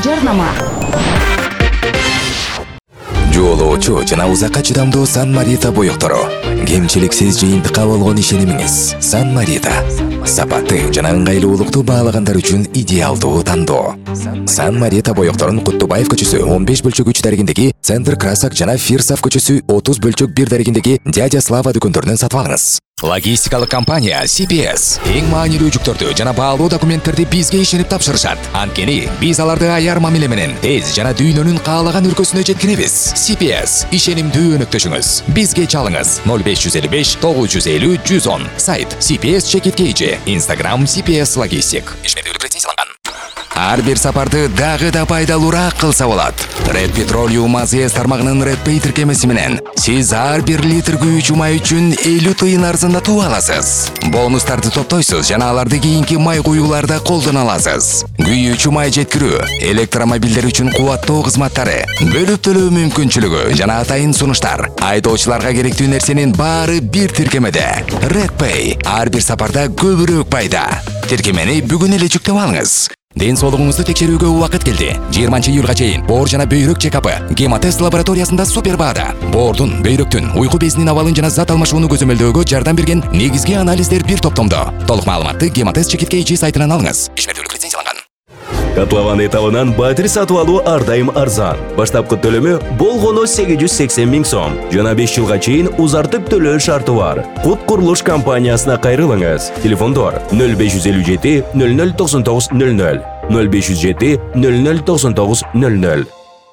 жарнама. Жоолоочу жана узакка чыдамдуу Сан Марита боёктору. Кемчиликсиз жыйынтыкка болгон ишенимиңиз. Сан Марита. Сапаттуу жана ыңгайлуулукту баалагандар үчүн идеалдуу тандоо. Сан Марита боёкторун Куттубаев көчөсү 15/3 дарегиндеги Центр Красок жана Фирсов көчөсү 30/1 дарегиндеги Дядя Слава дүкөндөрүнөн сатып алыңыз. Логистикалык компания CPS эң маанилүү жүктөрдү жана баалуу документтерди бизге ишенип тапшырышат. Анткени биз аларды аяр мамиле менен тез жана дүйнөнүн каалаган өлкөсүнө жеткиребиз. CPS ишенимдүү өнөктөшүңүз. Бизге чалыңыз 0555 950 110. Сайт CPS Чекит KG. Instagram CPS Logistic. Ишмердүүлүк лицензияланган. Ар бир сапарды дагы да пайдалуураак кылса болот. Red Petroleum AZS тармагынын Red Pay тиркемеси менен сиз ар бир литр күйүүчү май үчүн 50 тыйын арзандатуу аласыз. Бонустарды топтойсуз жана аларды кийинки май куюуларда колдоно аласыз. Күйүүчү май жеткирүү, электромобилдер үчүн кубаттоо кызматтары, бөлүп төлөө мүмкүнчүлүгү жана атайын сунуштар. Айдоочуларга керектүү нерсенин баары бир тиркемеде. Red Pay ар бир сапарда көбүрөөк пайда. Тиркемени бүгүн эле жүктөп алыңыз. Ден соолугуңузду текшерүүгө убакыт келди. 20-июлга чейин боор жана бөйрөк чекапы Гемотест лабораториясында супер баада. Боордун, бөйрөктүн, уйку безинин абалын жана зат алмашууну көзөмөлдөөгө жардам берген негизги анализдер бир топтомдо. Толук маалыматты Гемотест Чекит KG сайтынан алыңыз. Ишмердүүлүк лицензияланган. Котлован этабынан батир сатып алуу ар дайым арзан. Баштапкы төлөмү болгону 880 миң сом. Жана 5 жылга чейин узартып төлөө шарты бар. Кут курулуш компаниясына кайрылыңыз. Телефондор 0557 0099 00 0507 0099 00.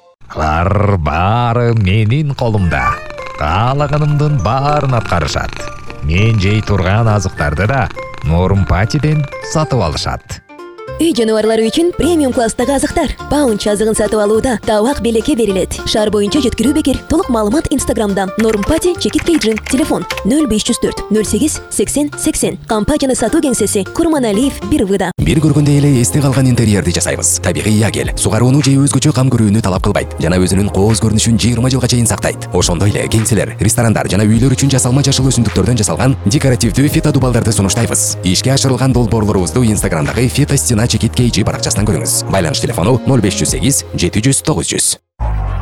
Алар баары менин колумда. Каалаганымдын баарын аткарышат. Мен жей турган азыктарды да Нормпатиден сатып алышат. Үй жаныбарлары үчүн премиум класстагы азыктар. Паунч азыгын сатып алууда табак белекке берилет. Шаар боюнча жеткирүү бекер. Толук маалымат Instagram'дан. Нормпати Чекит KG. Телефон 0504 08 80 80. Компанияны сатуу кеңсеси Курманалиев бир выда. Бир көргөндө эле эсте калган интерьерди жасайбыз. Табигый ягел, сугарууну же өзгөчө кам көрүүнү талап кылбайт жана өзүнүн кооз көрүнүшүн 20 жылга чейин сактайт. Ошондой эле кеңселер, ресторандар жана үйлөр үчүн жасалма жашыл өсүмдүктөрдөн жасалган декоративдүү фитодубалдарды сунуштайбыз. Ишке ашырылган долбоорлорубузду Instagram'дагы Фитостена Чекит KG баракчасынан көрүңүз. Байланыш телефону 0508 700 900.